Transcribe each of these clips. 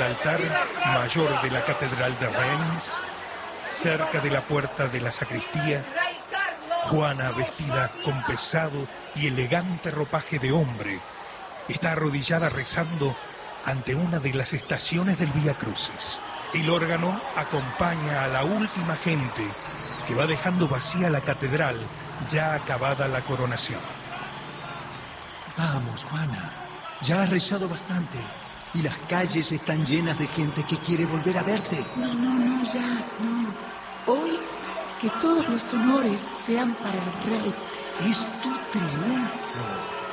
altar mayor de la Catedral de Reims, cerca de la puerta de la sacristía, Juana, vestida con pesado y elegante ropaje de hombre, está arrodillada rezando ante una de las estaciones del Vía Crucis. El órgano acompaña a la última gente que va dejando vacía la catedral, ya acabada la coronación. Vamos, Juana, ya has rezado bastante y las calles están llenas de gente que quiere volver a verte. No, Jack, no. Hoy que todos los honores sean para el rey. Es tu triunfo.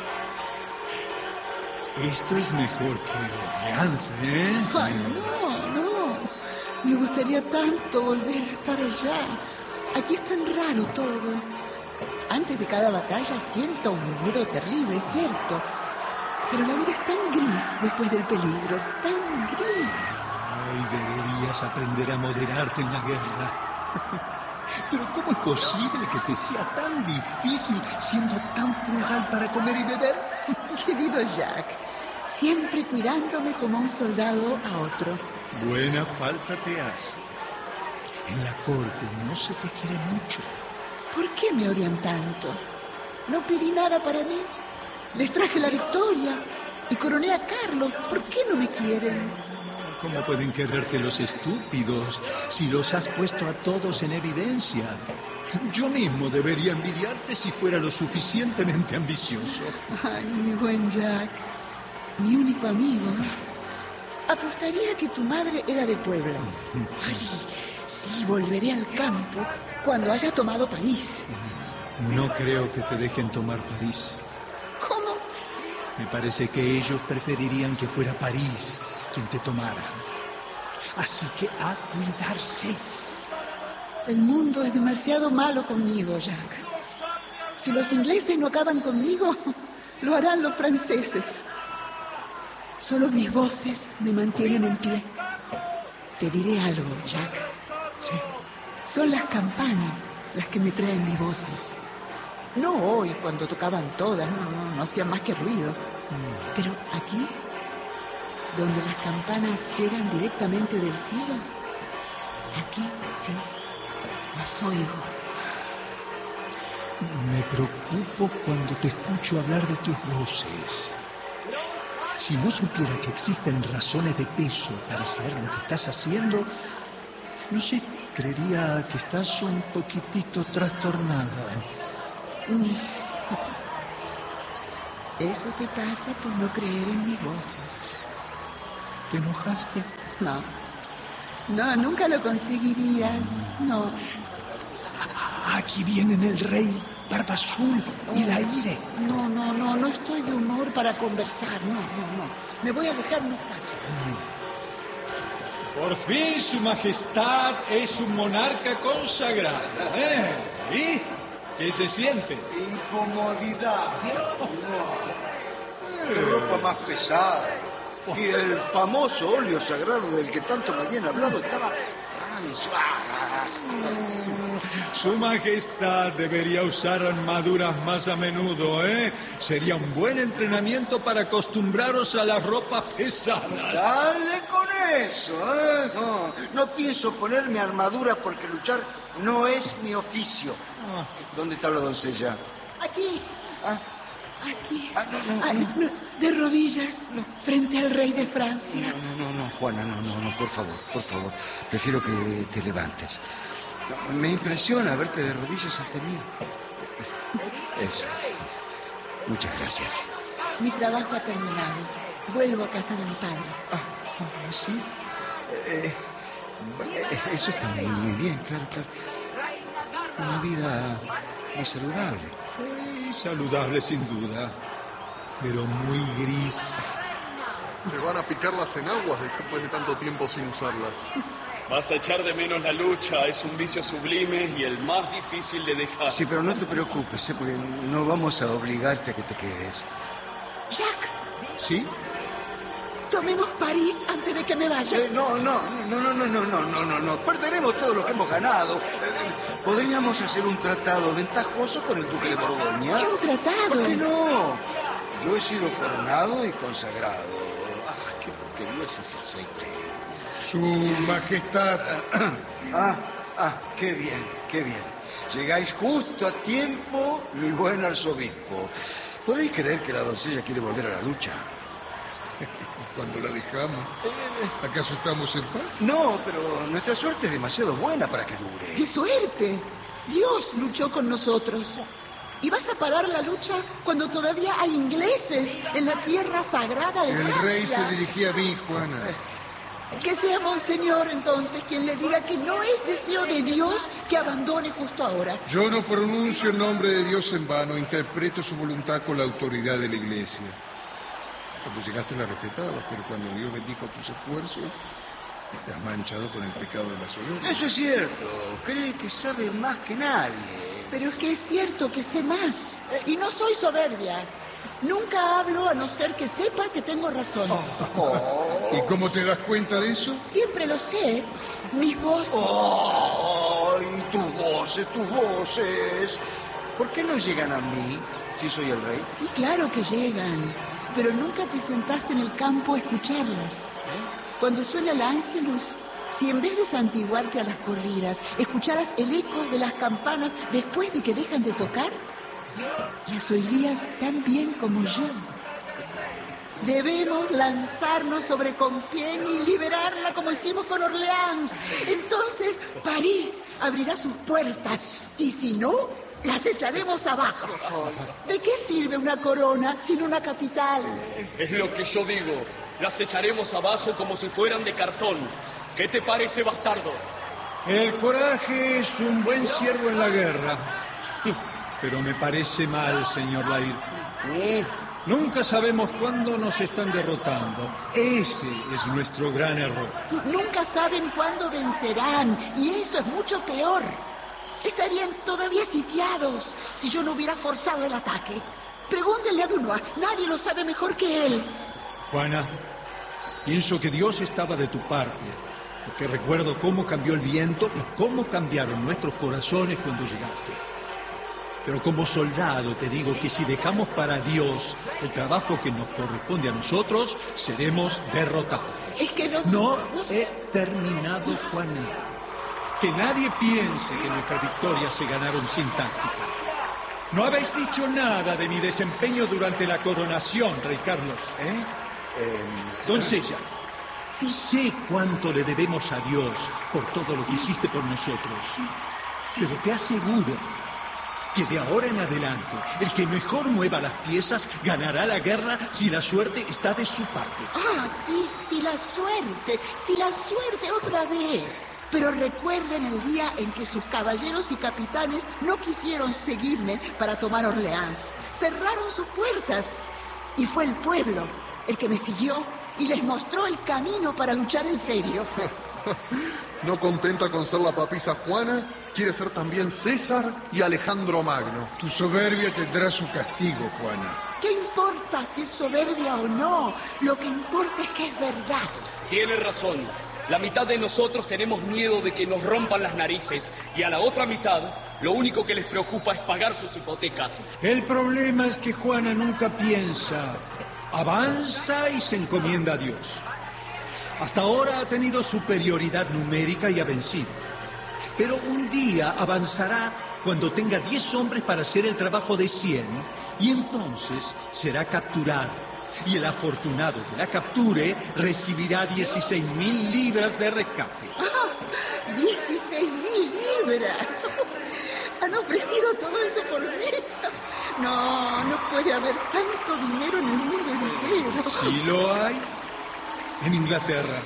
Esto es mejor que Orleans, ¿eh? Ay, no. Me gustaría tanto volver a estar allá. Aquí es tan raro todo. Antes de cada batalla siento un miedo terrible, es cierto. Pero la vida es tan gris después del peligro, tan gris. Ay, deberías aprender a moderarte en la guerra. Pero ¿cómo es posible que te sea tan difícil siendo tan frugal para comer y beber? Querido Jack, siempre cuidándome como un soldado a otro. Buena falta te hace. En la corte no se te quiere mucho. ¿Por qué me odian tanto? No pedí nada para mí. Les traje la victoria y coroné a Carlos. ¿Por qué no me quieren? ¿Cómo pueden quererte los estúpidos si los has puesto a todos en evidencia? Yo mismo debería envidiarte si fuera lo suficientemente ambicioso. Ay, mi buen Jack, mi único amigo. Apostaría que tu madre era de Puebla. Ay, sí, volveré al campo cuando haya tomado París. No creo que te dejen tomar París. ¿Cómo? Me parece que ellos preferirían que fuera París quien te tomara. Así que a cuidarse. El mundo es demasiado malo conmigo, Jack. Si los ingleses no acaban conmigo, lo harán los franceses. Solo mis voces me mantienen en pie. Te diré algo, Jack. Sí. Son las campanas las que me traen mis voces. No hoy, cuando tocaban todas, no hacían más que ruido. Pero aquí, donde las campanas llegan directamente del cielo, aquí sí, las oigo. Me preocupo cuando te escucho hablar de tus voces. Si no supiera que existen razones de peso para hacer lo que estás haciendo, no sé, creería que estás un poquitito trastornada. Eso te pasa por no creer en mis voces. ¿Te enojaste? No, nunca lo conseguirías, no. Aquí vienen el rey, Barba Azul y la Ire. No estoy de humor para conversar, no. Me voy a alejar un espacio. Por fin su majestad es un monarca consagrado, ¿Y qué se siente? Incomodidad. Qué ropa más pesada. Y el famoso óleo sagrado del que tanto me habían hablado estaba rancio. Su majestad debería usar armaduras más a menudo, Sería un buen entrenamiento para acostumbraros a las ropas pesadas. Dale con eso, No pienso ponerme armadura porque luchar no es mi oficio. ¿Dónde está la doncella? Aquí. Aquí. No. De rodillas, frente al rey de Francia. No, Juana, no, por favor. Prefiero que te levantes. Me impresiona verte de rodillas ante mí. Eso. Muchas gracias. Mi trabajo ha terminado. Vuelvo a casa de mi padre. ¿Sí? Eso está muy bien, claro. Una vida muy saludable. Sí, saludable sin duda, pero muy gris. Te van a picar las enaguas después de tanto tiempo sin usarlas. Vas a echar de menos la lucha. Es un vicio sublime y el más difícil de dejar. Sí, pero no te preocupes, porque no vamos a obligarte a que te quedes. Jack. ¿Sí? Tomemos París antes de que me vaya. No. Perderemos todo lo que hemos ganado. Podríamos hacer un tratado ventajoso con el duque de Borgoña. ¿Qué un tratado? ¿Por qué no? Yo he sido coronado y consagrado. ¡Qué porquería es ese aceite! Su Majestad. Qué bien, qué bien. Llegáis justo a tiempo, mi buen arzobispo. ¿Podéis creer que la doncella quiere volver a la lucha? Cuando la dejamos, ¿acaso estamos en paz? No, pero nuestra suerte es demasiado buena para que dure. ¡Qué suerte! Dios luchó con nosotros. ¿Y vas a parar la lucha cuando todavía hay ingleses en la tierra sagrada de Francia? El rey se dirigía a mí, Juana. Que sea Monseñor, entonces, quien le diga que no es deseo de Dios que abandone justo ahora. Yo no pronuncio el nombre de Dios en vano, interpreto su voluntad con la autoridad de la Iglesia. Cuando llegaste la respetabas, pero cuando Dios bendijo tus esfuerzos, te has manchado con el pecado de la soberbia. Eso es cierto. Cree que sabe más que nadie. Pero es que es cierto que sé más. Y no soy soberbia. Nunca hablo a no ser que sepa que tengo razón. ¿Y cómo te das cuenta de eso? Siempre lo sé. Mis voces. ¡Ay, tus voces! ¿Por qué no llegan a mí si soy el rey? Sí, claro que llegan. Pero nunca te sentaste en el campo a escucharlas. Cuando suena el ángelus, si en vez de santiguarte a las corridas, escucharas el eco de las campanas después de que dejan de tocar, las oirías tan bien como yo. Debemos lanzarnos sobre Compiègne y liberarla como hicimos con Orleans. Entonces París abrirá sus puertas y si no, las echaremos abajo. ¿De qué sirve una corona sin una capital? Es lo que yo digo. Las echaremos abajo como si fueran de cartón. ¿Qué te parece, bastardo? El coraje es un buen siervo en la guerra. Pero me parece mal, señor Lair. Nunca sabemos cuándo nos están derrotando. Ese es nuestro gran error. Nunca saben cuándo vencerán, y eso es mucho peor. Estarían todavía sitiados si yo no hubiera forzado el ataque. Pregúntenle a Dunois, nadie lo sabe mejor que él. Juana, pienso que Dios estaba de tu parte, porque recuerdo cómo cambió el viento y cómo cambiaron nuestros corazones cuando llegaste. Pero como soldado te digo que si dejamos para Dios el trabajo que nos corresponde a nosotros, seremos derrotados. Es que No he terminado, Juana. Que nadie piense que nuestras victorias se ganaron sin táctica. No habéis dicho nada de mi desempeño durante la coronación, Rey Carlos. Doncella, sí sé cuánto le debemos a Dios por todo lo que hiciste por nosotros. Pero te aseguro que de ahora en adelante, el que mejor mueva las piezas ganará la guerra si la suerte está de su parte. Sí, la suerte otra vez. Pero recuerden el día en que sus caballeros y capitanes no quisieron seguirme para tomar Orleans. Cerraron sus puertas y fue el pueblo el que me siguió y les mostró el camino para luchar en serio. No contenta con ser la papisa Juana, quiere ser también César y Alejandro Magno. Tu soberbia tendrá su castigo, Juana. ¿Qué importa si es soberbia o no? Lo que importa es que es verdad. Tiene razón. La mitad de nosotros tenemos miedo de que nos rompan las narices y a la otra mitad lo único que les preocupa es pagar sus hipotecas. El problema es que Juana nunca piensa, avanza y se encomienda a Dios. Hasta ahora ha tenido superioridad numérica y ha vencido. Pero un día avanzará cuando tenga 10 hombres para hacer el trabajo de 100 y entonces será capturado. Y el afortunado que la capture recibirá 16.000 libras de rescate. ¡Ah! ¡16.000 libras! ¿Han ofrecido todo eso por mí? No puede haber tanto dinero en el mundo entero. Sí lo hay. En Inglaterra.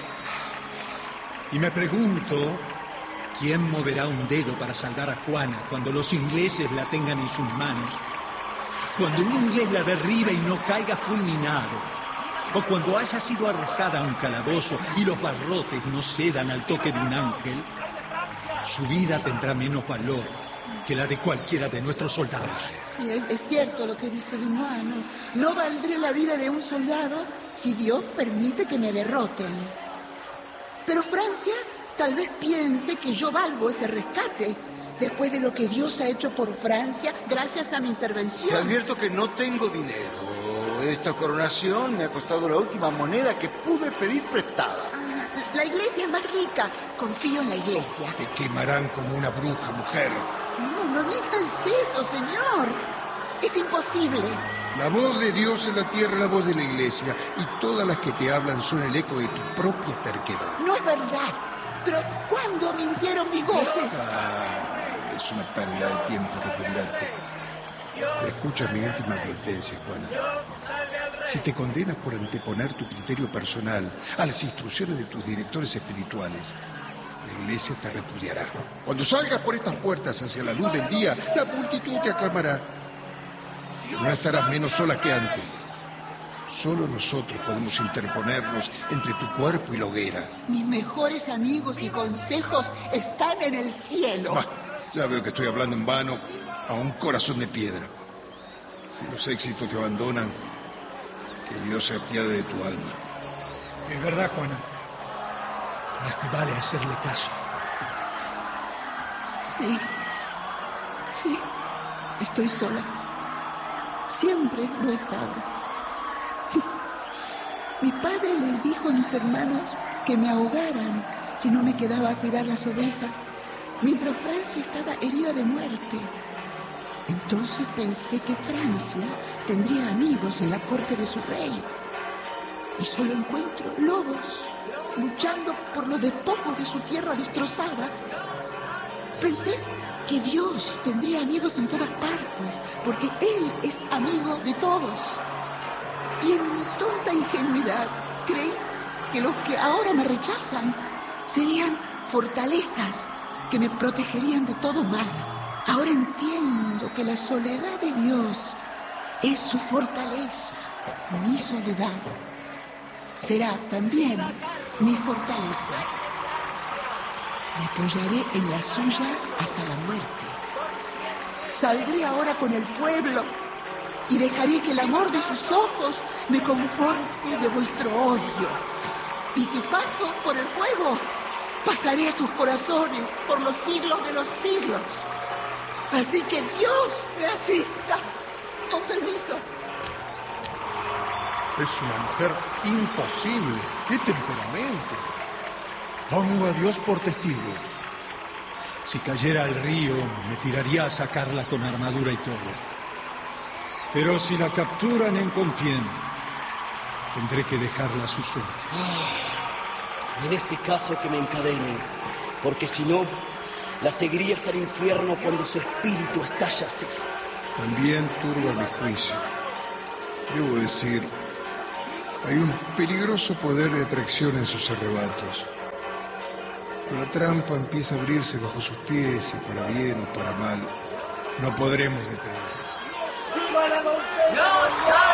Y me pregunto, ¿quién moverá un dedo para salvar a Juana cuando los ingleses la tengan en sus manos? Cuando un inglés la derribe y no caiga fulminado. O cuando haya sido arrojada a un calabozo y los barrotes no cedan al toque de un ángel, su vida tendrá menos valor que la de cualquiera de nuestros soldados. Sí, es cierto lo que dice Dunois. No valdré la vida de un soldado si Dios permite que me derroten. Pero Francia tal vez piense que yo valgo ese rescate después de lo que Dios ha hecho por Francia gracias a mi intervención. Te advierto que no tengo dinero. Esta coronación me ha costado la última moneda que pude pedir prestada. La iglesia es más rica. Confío en la iglesia. Te quemarán como una bruja, mujer. No digas eso, señor. Es imposible. La voz de Dios en la tierra es la voz de la iglesia, y todas las que te hablan son el eco de tu propia terquedad. No es verdad. Pero ¿cuándo mintieron mis voces? Es una pérdida de tiempo reprenderte. Escucha mi última advertencia, Juana. Si te condenas por anteponer tu criterio personal a las instrucciones de tus directores espirituales, la iglesia te repudiará. Cuando salgas por estas puertas hacia la luz del día, la multitud te aclamará. No estarás menos sola que antes. Solo nosotros podemos interponernos entre tu cuerpo y la hoguera. Mis mejores amigos y consejos están en el cielo. Ya veo que estoy hablando en vano a un corazón de piedra. Si los éxitos te abandonan, que Dios se apiade de tu alma. Es verdad, Juana. Más te vale hacerle caso. Sí, estoy sola. Siempre lo he estado. Mi padre le dijo a mis hermanos que me ahogaran si no me quedaba a cuidar las ovejas, mientras Francia estaba herida de muerte. Entonces pensé que Francia tendría amigos en la corte de su rey. Y solo encuentro lobos luchando por los despojos de su tierra destrozada. Pensé que Dios tendría amigos en todas partes, porque Él es amigo de todos. Y en mi tonta ingenuidad creí que los que ahora me rechazan serían fortalezas que me protegerían de todo mal. Ahora entiendo que la soledad de Dios es su fortaleza. Mi soledad será también mi fortaleza. Me apoyaré en la suya hasta la muerte. Saldré ahora con el pueblo y dejaré que el amor de sus ojos me conforte de vuestro odio. Y si paso por el fuego, pasaré a sus corazones por los siglos de los siglos. Así que Dios me asista. Con permiso. Es una mujer imposible. ¡Qué temperamento! Pongo a Dios por testigo. Si cayera al río, me tiraría a sacarla con armadura y todo. Pero si la capturan en contienda, tendré que dejarla a su suerte. En ese caso que me encadenen, porque si no, la seguiría hasta el infierno cuando su espíritu estalla así. También turba mi juicio. Debo decir, hay un peligroso poder de atracción en sus arrebatos. La trampa empieza a abrirse bajo sus pies y para bien o para mal, no podremos detenerla. ¡Viva la doncella!